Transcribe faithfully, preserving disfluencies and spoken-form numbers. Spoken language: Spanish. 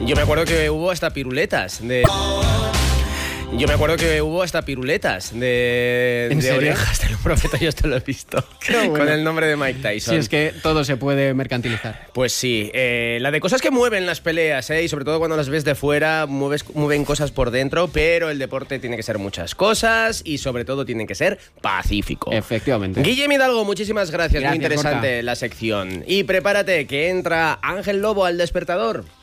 Yo me acuerdo que hubo hasta piruletas de... Yo me acuerdo que hubo hasta piruletas de, ¿En de serio? orejas del profeta, yo esto lo he visto. Qué bueno. Con el nombre de Mike Tyson. Sí, es que todo se puede mercantilizar. Pues sí, eh, la de cosas que mueven las peleas, ¿eh? Y sobre todo cuando las ves de fuera, mueves, mueven cosas por dentro, pero el deporte tiene que ser muchas cosas y sobre todo tiene que ser pacífico. Efectivamente. Guillem Hidalgo, muchísimas gracias, Gracias, muy interesante Gorka. la sección. Y prepárate, que entra Ángel Lobo al despertador.